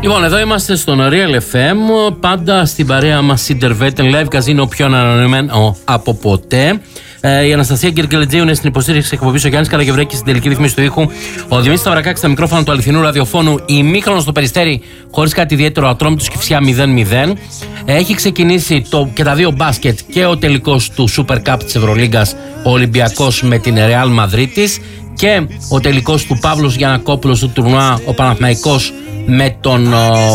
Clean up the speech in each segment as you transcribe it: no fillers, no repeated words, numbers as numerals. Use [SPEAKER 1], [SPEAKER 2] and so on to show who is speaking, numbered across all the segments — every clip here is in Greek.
[SPEAKER 1] Λοιπόν, εδώ είμαστε στον Real FM, πάντα στην παρέα μας Intervet Live Casino, πιο ανανεωμένο από ποτέ. Η Αναστασία Γκεργκελετζίου είναι στην υποστήριξη της εκπομπής, ο Γιάννης Καλαγευρέκης στην τελική ρυθμίση του ήχου, ο Δημήτρης Σταυρακάκης στα μικρόφωνα του αληθινού ραδιοφώνου, η Μύκονος στο Περιστέρι χωρίς κάτι ιδιαίτερο, Ατρόμητος Κηφισιά 0-0. Έχει ξεκινήσει και τα δύο μπάσκετ και ο τελικός του Super Cup της Ευρωλίγκας, ο Ολυμπιακός με την Real Μαδρίτης, και ο τελικός του Παύλος Γιαννακόπουλος του τουρνουά, ο Παναθηναϊκός με τον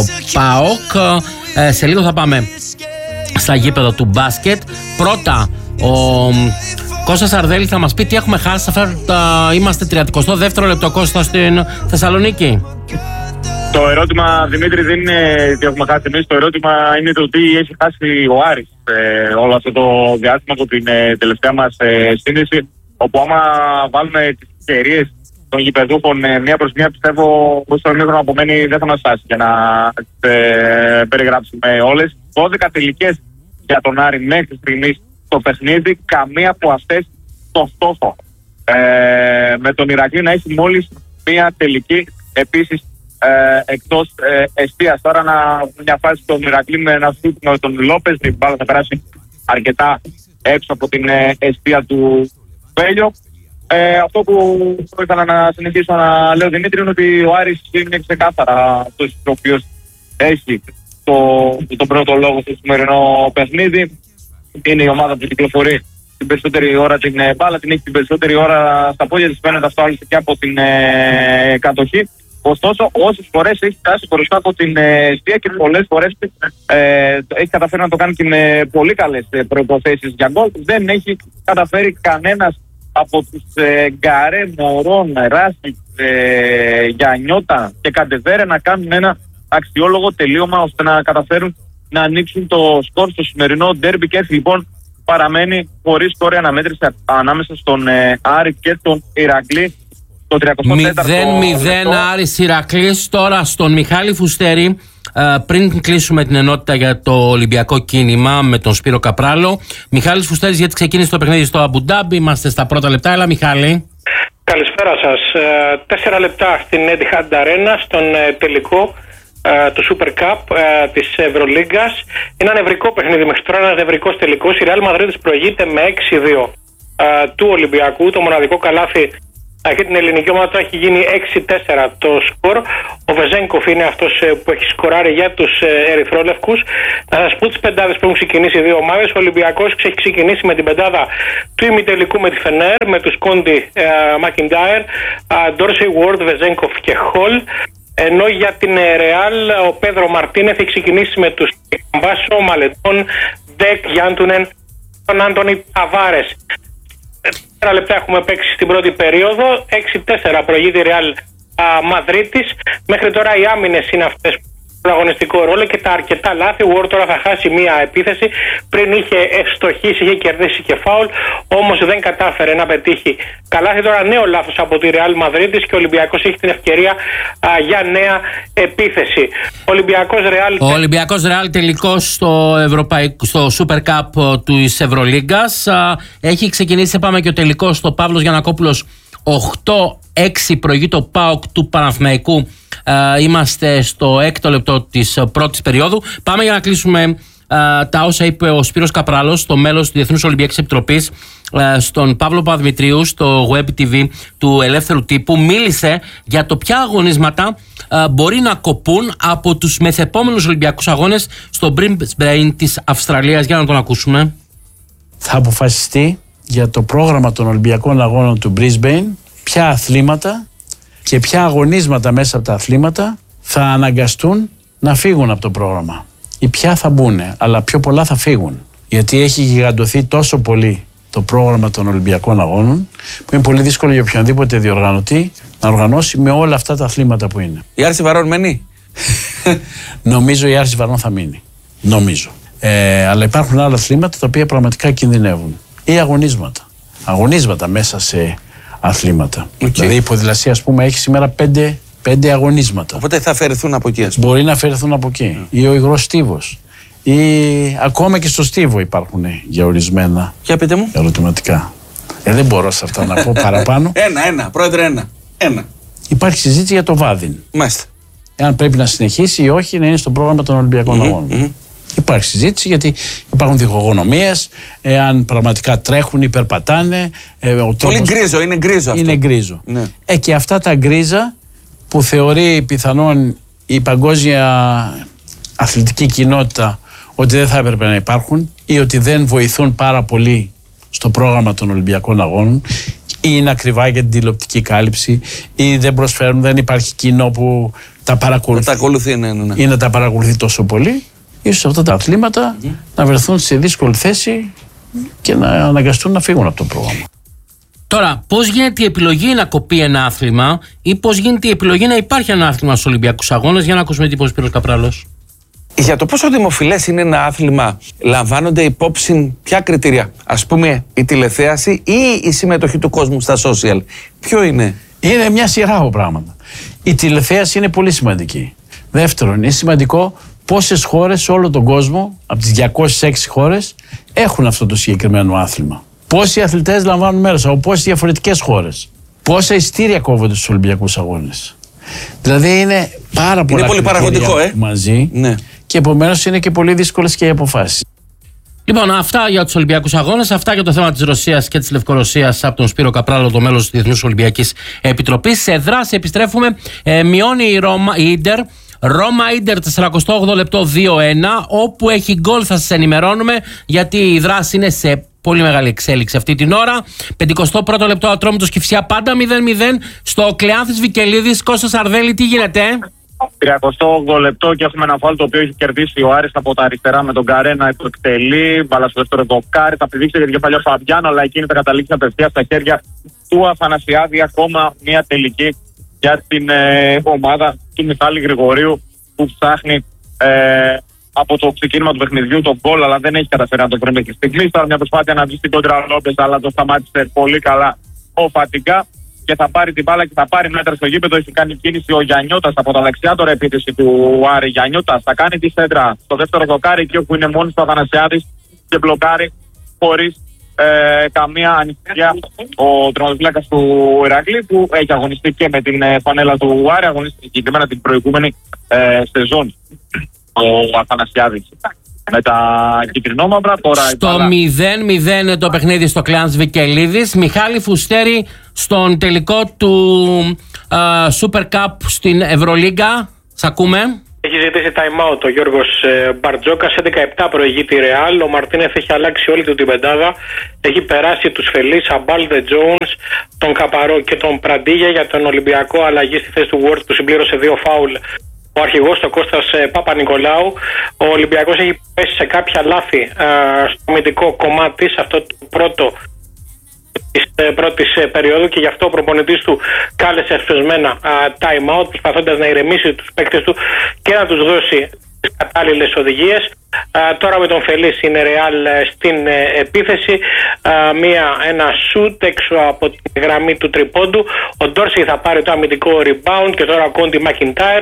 [SPEAKER 1] ΠΑΟΚ. Σε λίγο θα πάμε στα γήπεδα του μπάσκετ. Πρώτα ο Κώστας Αρδέλη θα μας πει τι έχουμε χάσει. Είμαστε 32ο λεπτό, Κώστα, στην Θεσσαλονίκη.
[SPEAKER 2] Το ερώτημα, Δημήτρη, δεν είναι τι έχουμε χάσει εμείς. Το ερώτημα είναι το τι έχει χάσει ο Άρης όλο αυτό το διάστημα από την τελευταία μας σύνδεση, όπου άμα βάλουμε τις ευκαιρίες των γηπεδούχων μία προς μία, πιστεύω πως το ημίχρονο απομένει δεν θα μας φτάσει για να περιγράψουμε όλες. 12 τελικές για τον Άρη μέχρι στιγμής το παιχνίδι, καμία από αυτές το στόχο. Με τον Ηρακλή να έχει μόλις μία τελική, επίσης εκτός εστίας. Τώρα μια φάση στον Ηρακλή με ένα σούτ με τον Λόπες, την μπάλα θα περάσει αρκετά έξω από την εστία του Βέλιο. Αυτό που ήθελα να συνεχίσω να λέω, Δημήτρη, είναι ότι ο Άρης είναι ξεκάθαρα αυτός ο οποίος έχει τον πρώτο λόγο στο σημερινό παιχνίδι. Είναι η ομάδα που κυκλοφορεί την περισσότερη ώρα την μπάλα, την έχει την περισσότερη ώρα στα πόδια της, φαίνεται αυτό άλλωστε και από την κατοχή. Ωστόσο, όσες φορές έχει φτάσει μπροστά από την αιστεία και πολλές φορές έχει καταφέρει να το κάνει και με πολύ καλές προϋποθέσεις για γκολ, δεν έχει καταφέρει κανένας από τους Γκαρέ, Μωρόν, Ράσικ, Γιαννιώτα και Καντεβέρε να κάνουν ένα αξιόλογο τελείωμα ώστε να καταφέρουν να ανοίξουν το σκορ στο σημερινό ντέρμπι. Και έτσι λοιπόν παραμένει χωρίς τώρα αναμέτρηση ανάμεσα στον Άρη και τον Ηρακλή.
[SPEAKER 1] 0-0 Άρης Ηρακλής. Τώρα στον Μιχάλη Φουστέρη, πριν κλείσουμε την ενότητα για το Ολυμπιακό κίνημα με τον Σπύρο Καπράλο. Μιχάλης Φουστέρης, γιατί ξεκίνησε το παιχνίδι στο Αμπουντάμπι. Είμαστε στα πρώτα λεπτά. Έλα, Μιχάλη.
[SPEAKER 3] Καλησπέρα σας. 4 λεπτά στην Etihad Arena, στον τελικό του Super Cup της Ευρωλίγκας. Είναι ένα νευρικό παιχνίδι μέχρι τώρα, ένα νευρικός τελικός. Η Real Madrid προηγείται με 6-2 του Ολυμπιακού. Το μοναδικό καλάθι για την ελληνική ομάδα έχει γίνει 6-4 το σκορ. Ο Βεζένκοφ είναι αυτός που έχει σκοράρει για τους ερυθρόλευκους. Να σας πω τις πεντάδες που έχουν ξεκινήσει οι δύο ομάδες. Ο Ολυμπιακός έχει ξεκινήσει με την πεντάδα του ημιτελικού με τη Φενέρ, με τους Κόντι, Μακιντάιρ, Ντόρσεϊ, Ward, Βεζένκοφ και Χολ. Ενώ για την Ρεάλ ο Πέδρο Μαρτίνεθ έχει ξεκινήσει με τους Μπάσο, Μαλετών, Ντεκ, Γιάντουνεν, τον Άντονι Ταβάρες. 4 λεπτά έχουμε παίξει στην πρώτη περίοδο, 6-4 προηγείται η Real Μαδρίτης. Μέχρι τώρα οι άμυνες είναι αυτές που έχουν αγωνιστικό ρόλο και τα αρκετά λάθη. Ο Ward τώρα θα χάσει μία επίθεση. Πριν είχε ευστοχήσει, είχε κερδίσει και φάουλ, όμως δεν κατάφερε να πετύχει καλάθι. Τώρα νέο λάθος από τη Real Μαδρίτης και ο Ολυμπιακός έχει την ευκαιρία για νέα επίθεση. Ο
[SPEAKER 1] Ολυμπιακός Real τελικός στο Super Cup της Ευρωλίγκας. Έχει ξεκινήσει, πάμε και ο τελικός στο Παύλος Γιαννακόπουλος. 8-6 προηγεί το ΠΑΟΚ του Παναθηναϊκού. Είμαστε στο 6ο λεπτό της πρώτης περίοδου. Πάμε για να κλείσουμε τα όσα είπε ο Σπύρος Καπράλος, το μέλος της Διεθνούς Ολυμπιακής Επιτροπής, στον Παύλο Παπαδημητρίου, στο Web TV του Ελεύθερου Τύπου. Μίλησε για το ποια αγωνίσματα μπορεί να κοπούν από τους μεθεπόμενους Ολυμπιακούς αγώνες στο Brisbane της Αυστραλίας. Για να τον ακούσουμε.
[SPEAKER 4] Θα αποφασιστεί για το πρόγραμμα των Ολυμπιακών Αγώνων του Brisbane ποια αθλήματα και ποια αγωνίσματα μέσα από τα αθλήματα θα αναγκαστούν να φύγουν από το πρόγραμμα ή ποια θα μπουν, αλλά πιο πολλά θα φύγουν, γιατί έχει γιγαντωθεί τόσο πολύ το πρόγραμμα των Ολυμπιακών Αγώνων που είναι πολύ δύσκολο για οποιονδήποτε διοργανωτή να οργανώσει με όλα αυτά τα αθλήματα που είναι.
[SPEAKER 5] Η Άρση Βαρών μένει?
[SPEAKER 4] Νομίζω η Άρση Βαρών θα μείνει. Νομίζω. Αλλά υπάρχουν άλλα αθλήματα τα οποία πραγματικά κινδυνεύουν. Ή αγωνίσματα μέσα σε αθλήματα. Δηλαδή η ποδηλασία, ας πούμε, έχει σήμερα 5 αγωνίσματα.
[SPEAKER 5] Οπότε θα αφαιρεθούν από εκεί, ας πούμε.
[SPEAKER 4] Μπορεί να αφαιρεθούν από εκεί. Ή ο υγρός στίβος. Ή ακόμα και στο στίβο υπάρχουν για ορισμένα.
[SPEAKER 5] Για πείτε μου.
[SPEAKER 4] Ερωτηματικά. Δεν μπορώ σε αυτά να πω παραπάνω.
[SPEAKER 5] Πρόεδρε, ένα.
[SPEAKER 4] Υπάρχει συζήτηση για το βάδιν.
[SPEAKER 5] Μάλιστα.
[SPEAKER 4] εάν πρέπει να συνεχίσει ή όχι να είναι στο πρόγραμμα των Ολυμπιακών Αγώνων. Υπάρχει συζήτηση γιατί υπάρχουν διχογνωμίες, εάν πραγματικά τρέχουν ή περπατάνε.
[SPEAKER 5] Πολύ γκρίζο, είναι γκρίζο αυτό.
[SPEAKER 4] Είναι γκρίζο.
[SPEAKER 5] Ναι.
[SPEAKER 4] Και αυτά τα γκρίζα που θεωρεί πιθανόν η παγκόσμια αθλητική κοινότητα ότι δεν θα έπρεπε να υπάρχουν ή ότι δεν βοηθούν πάρα πολύ στο πρόγραμμα των Ολυμπιακών Αγώνων ή είναι ακριβά για την τηλεοπτική κάλυψη ή δεν προσφέρουν, δεν υπάρχει κοινό που τα παρακολουθεί, ή να τα παρακολουθεί τόσο πολύ. Ίσως αυτά τα αθλήματα να βρεθούν σε δύσκολη θέση και να αναγκαστούν να φύγουν από το πρόγραμμα.
[SPEAKER 1] Τώρα, πώς γίνεται η επιλογή να κοπεί ένα άθλημα ή πώς γίνεται η επιλογή να υπάρχει ένα άθλημα στους Ολυμπιακούς Αγώνες? Για να ακούσουμε τι είπε ο Σπύρος Καπράλος.
[SPEAKER 5] Για το πόσο δημοφιλές είναι ένα άθλημα, λαμβάνονται υπόψη ποια κριτήρια? Ας πούμε, η τηλεθέαση ή η συμμετοχή του κόσμου στα social? Ποιο είναι?
[SPEAKER 4] Είναι μια σειρά από πράγματα. Η τηλεθέαση είναι πολύ σημαντική. Δεύτερον, είναι σημαντικό πόσες χώρες σε όλο τον κόσμο, από τις 206 χώρες, έχουν αυτό το συγκεκριμένο άθλημα. Πόσοι αθλητές λαμβάνουν μέρος από πόσες διαφορετικές χώρες. Πόσα ειστήρια κόβονται στους Ολυμπιακούς Αγώνες. Δηλαδή είναι πάρα πολλά.
[SPEAKER 5] Είναι πολύ παραγωγικό,
[SPEAKER 4] μαζί.
[SPEAKER 5] Ναι.
[SPEAKER 4] Και επομένως είναι και πολύ δύσκολες και οι αποφάσεις.
[SPEAKER 1] Λοιπόν, αυτά για τους Ολυμπιακούς Αγώνες, αυτά για το θέμα της Ρωσίας και της Λευκορωσίας από τον Σπύρο Καπράλο, το μέλος της Διεθνούς Ολυμπιακής Επιτροπής. Σε δράση επιστρέφουμε. Μειώνει η Ίντερ. Ρώμα Ίντερ 48 λεπτό 2-1. Όπου έχει γκολ θα σας ενημερώνουμε, γιατί η δράση είναι σε πολύ μεγάλη εξέλιξη αυτή την ώρα. 51ο λεπτό Ατρόμητος Κηφισιά πάντα 0-0. Στο Κλεάνθης Βικελίδης. Κώστας Αρδέλη, τι γίνεται?
[SPEAKER 2] 38 λεπτό και έχουμε ένα φάουλ το οποίο έχει κερδίσει ο Άρης από τα αριστερά με τον Καρένα, το εκτελεί. Μπάλα στο δεύτερο δοκάρι, θα πηδήξει για την κεφαλιά Φαβιάνο, αλλά εκείνη θα καταλήξει απευθείας στα χέρια του Αθανασιάδη. Ακόμα μια τελική για την ομάδα του Μιχάλη Γρηγορίου, που ψάχνει από το ξεκίνημα του παιχνιδιού τον γκολ, αλλά δεν έχει καταφέρει να το βρει μέχρι στιγμής. Τώρα μια προσπάθεια να βγει στην κόντρα Λόμπες, αλλά το σταμάτησε πολύ καλά ο Φατιγκά και θα πάρει την μπάλα και θα πάρει μέτρα στο γήπεδο. Έχει κάνει κίνηση ο Γιαννιώτας από τα δεξιά, τώρα επίθεση του Άρη. Γιαννιώτας θα κάνει τη σέντρα στο δεύτερο δοκάρι, εκεί όπου είναι μόνος του Αθανασιάδης και μπλοκάρει χωρίς καμία ανησυχία ο τερματοφύλακας του Ηρακλή, που έχει αγωνιστεί και με την φανέλα του Άρη, αγωνιστεί συγκεκριμένα την προηγούμενη σεζόν ο Αθανασιάδης με τα κυτρινόμαυρα.
[SPEAKER 1] Στο 0-0 το παιχνίδι στο Κλεάνθης Βικελίδης. Μιχάλη Φουστέρη στον τελικό του Super Cup στην Ευρωλίγκα. Σ' ακούμε.
[SPEAKER 3] Έχει ζητήσει time out ο Γιώργος Μπαρτζόκας. 11-7 προηγείται η Ρεάλ. Ο Μαρτίνεθ έχει αλλάξει όλη του την πεντάδα. Έχει περάσει τους Φελής, Αμπάλδε Τζόουνς, τον Καπαρό και τον Πραντίγια. Για τον Ολυμπιακό, αλλαγή στη θέση του Word που συμπλήρωσε 2 φάουλ ο αρχηγός, ο Κώστας Παπα-Νικολάου. Ο Ολυμπιακός έχει πέσει σε κάποια λάθη στο αμυντικό κομμάτι, σε αυτό το πρώτο της πρώτης περίοδου, και γι' αυτό ο προπονητής του κάλεσε ασφαλισμένα time out, προσπαθώντας να ηρεμήσει τους παίκτες του και να τους δώσει τις κατάλληλες οδηγίες. Τώρα με τον Φελής είναι Ρεάλ στην επίθεση, ένα σουτ έξω από τη γραμμή του τριπόντου. Ο Ντόρσεϊ θα πάρει το αμυντικό rebound και τώρα Κόντι Μακιντάιρ.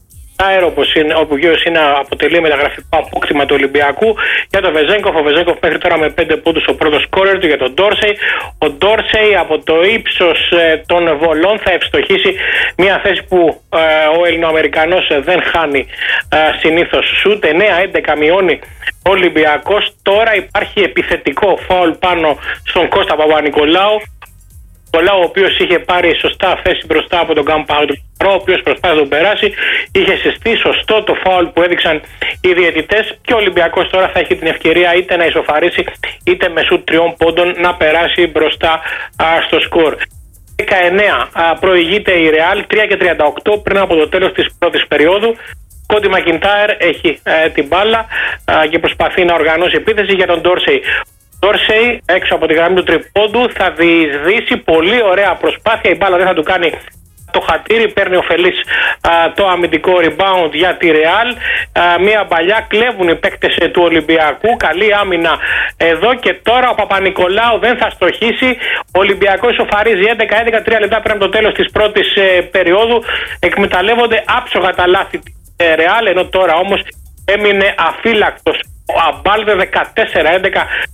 [SPEAKER 3] Ο οποίος αποτελεί μεταγραφικό απόκτημα του Ολυμπιακού για τον Βεζέγκοφ. Ο Βεζέγκοφ μέχρι τώρα με 5 πόντους ο πρώτος σκόρερ του για τον Ντόρσεϊ. Ο Ντόρσεϊ από το ύψος των βολών θα ευστοχίσει μια θέση που ο Ελληνοαμερικανός δεν χάνει συνήθως σουτ. 9-11 μειώνει ο Ολυμπιακός. Τώρα υπάρχει επιθετικό φάουλ πάνω στον Κώστα Παπα-Νικολάου, ο οποίος είχε πάρει σωστά θέση μπροστά από τον Καμπάουντ, ο οποίος προσπάθησε να τον περάσει. Είχε συστεί σωστό το φάουλ που έδειξαν οι διαιτητές και ο Ολυμπιακός τώρα θα έχει την ευκαιρία είτε να ισοφαρίσει είτε με σουτ 3 πόντων να περάσει μπροστά στο σκορ. 19 προηγείται η Ρεάλ, 3:38 πριν από το τέλος της πρώτης περίοδου. Κόντι Μακιντάιρ έχει την μπάλα και προσπαθεί να οργανώσει επίθεση για τον Ντόρσεϊ. Ντόρσεϊ έξω από τη γραμμή του τριπόντου θα διεισδύσει, πολύ ωραία προσπάθεια, η μπάλα δεν θα του κάνει το χατήρι, παίρνει ο Φελής το αμυντικό rebound για τη Ρεάλ. Μία μπαλιά, κλέβουν οι παίκτες του Ολυμπιακού, καλή άμυνα εδώ και τώρα ο Παπα-Νικολάου δεν θα στοχίσει. Ο Ολυμπιακός ισοφαρίζει 11-11, 3 λεπτά πριν από το τέλος της πρώτης περίοδου. Εκμεταλλεύονται άψογα τα λάθη της Ρεάλ, ενώ τώρα όμως έμεινε αφύλακτος ο Αμπάλδε. 14-11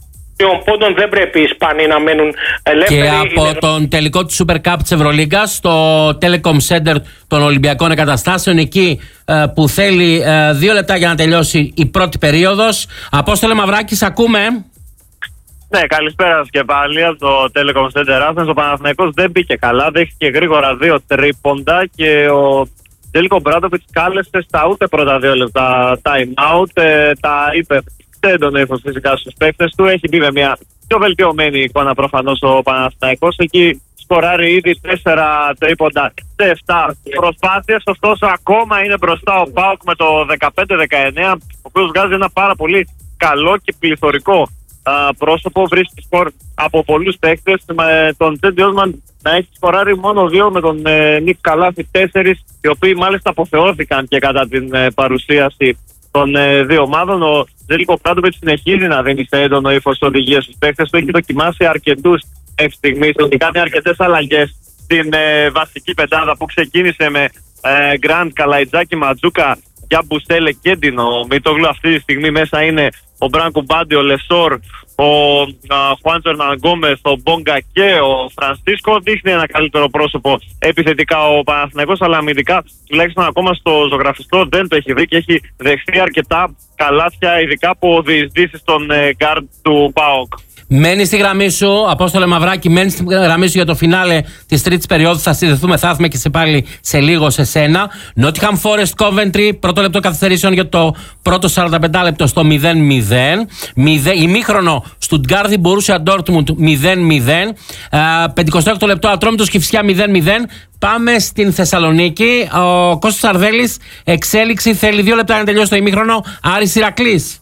[SPEAKER 3] πόντων δεν πρέπει οι Ισπανοί να μένουν ελεύθεροι.
[SPEAKER 1] Και από τον τελικό του Super Cup της Ευρωλίγκας στο Telecom Center των Ολυμπιακών Εγκαταστάσεων, εκεί που θέλει 2 λεπτά για να τελειώσει η πρώτη περίοδος. Απόστολε Μαυράκη, ακούμε.
[SPEAKER 2] Ναι, καλησπέρα σας και πάλι από το Telecom Center Athens. Ο Παναθηναϊκός δεν μπήκε καλά, δέχτηκε γρήγορα 2 τρίποντα και ο Ζέλικο Μπράντοβιτς κάλεσε στα ούτε πρώτα 2 λεπτά time out. Τα είπε έντονο ύφος φυσικά στους παίκτες του. Έχει μπει με μια πιο βελτιωμένη εικόνα προφανώς ο Παναθηναϊκός. Εκεί σκοράρει ήδη 4 τρίποντα σε 7 προσπάθειες. Ωστόσο, ακόμα είναι μπροστά ο ΠΑΟΚ με το 15-19, ο οποίος βγάζει ένα πάρα πολύ καλό και πληθωρικό πρόσωπο. Βρίσκει σκορ από πολλούς παίκτες, με τον Τζέντι Όσμαν να έχει σκοράρει μόνο 2, με τον Νίκ Καλάθη 4, οι οποίοι μάλιστα αποθεώθηκαν και κατά την παρουσίαση των 2 ομάδων. Ο Ζέλικο Μπράντοβιτς συνεχίζει να δίνει σε έντονο ύφος οδηγίες στους παίκτες του. Έχει δοκιμάσει αρκετούς μέχρι στιγμής, ότι κάνει αρκετές αλλαγές στην βασική πεντάδα που ξεκίνησε με Γκραντ, Καλαϊτζάκη, Ματζούκα, Γιάμπουσέλε, Κέντινο, Μητόγλου. Αυτή τη στιγμή μέσα είναι ο Μπράνκο Μπάντι, ο Λεσόρ, ο Χουάντζο Ερναν-Γκόμεθ, ο Μπόγκα και ο Φρανσίσκο. Δείχνει ένα καλύτερο πρόσωπο επιθετικά ο Παναθηναϊκός, αλλά αμυντικά τουλάχιστον ακόμα στο ζωγραφιστό δεν το έχει βρει και έχει δεχθεί αρκετά καλάθια, ειδικά από διεισδύσεις στον γκάρντ του ΠΑΟΚ.
[SPEAKER 1] Μένει στη γραμμή σου, Απόστολε Μαυράκη, μένει στη γραμμή σου για το φινάλε της τρίτης περίοδου. Θα συνδεθούμε, θα έρθουμε και σε πάλι σε λίγο σε σένα. Nottingham Forest Coventry, πρώτο λεπτό καθυστερήσεων για το πρώτο 45 λεπτό στο 0-0. Ημίχρονο Stuttgart Borussia Dortmund 0-0. 56 λεπτό Ατρόμητος Κηφισιά 0-0. Πάμε στην Θεσσαλονίκη. Ο Κώστας Αρδέλης, εξέλιξη, θέλει 2 λεπτά να τελειώσει το ημίχρονο. Άρης Ηρακλής.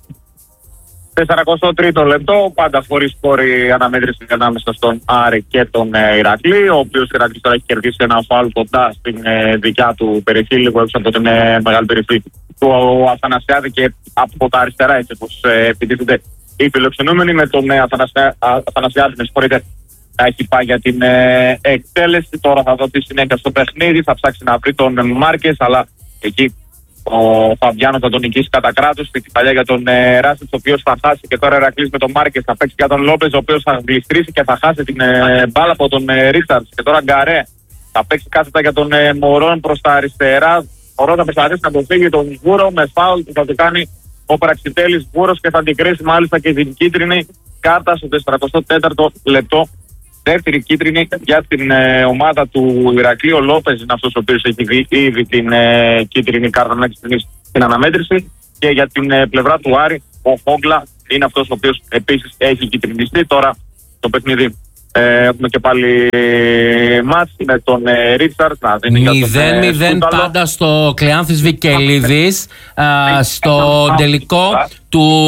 [SPEAKER 2] 43ο λεπτό, πάντα χωρίς σκόρη αναμέτρηση ανάμεσα στον Άρη και τον Ηρακλή, ο οποίος Ηρακλής τώρα έχει κερδίσει ένα φάουλ κοντά στην δικιά του περιοχή, λίγο έξω από την μεγάλη περιοχή του Αθανασιάδη και από τα αριστερά, έτσι όπως επιτίθενται οι φιλοξενούμενοι. Με τον Αθανασιάδη, με συγχωρείτε, έχει πάει για την εκτέλεση. Τώρα θα δω τη συνέχεια στο παιχνίδι, θα ψάξει να βρει τον Μάρκες, αλλά εκεί ο Φαβιάνο θα τον νικήσει κατά κράτος. Στην παλιά για τον Ράσιτς, ο οποίος θα χάσει, και τώρα Ηρακλής με τον Μάρκες θα παίξει για τον Λόπεζ, ο οποίος θα γλιστρήσει και θα χάσει την μπάλα από τον Ρίτσαρτς. Και τώρα Γκαρέ θα παίξει κάθετα για τον Μωρόν προς τα αριστερά. Ο Μωρόν θα προσπαθήσει να αποφύγει τον Βούρο με φάουλ που θα το κάνει ο Πραξιτέλης Βούρος και θα αντικρίσει μάλιστα και την κίτρινη κάρτα στο 44ο λεπτό. Δεύτερη κίτρινη για την ομάδα του Ηρακλή. Ο Λόπεζ είναι αυτός ο οποίος έχει δει ήδη την κίτρινη κάρτα μέχρι στιγμής στην αναμέτρηση. Και για την πλευρά του Άρη, ο Φόγκλα είναι αυτός ο οποίος επίσης έχει κίτρινιστεί. Τώρα το παιχνίδι έχουμε και πάλι μάτς με τον Ρίτσαρτ.
[SPEAKER 1] 0-0 πάντα στο Κλεάνθης Βικελίδης, στο τελικό του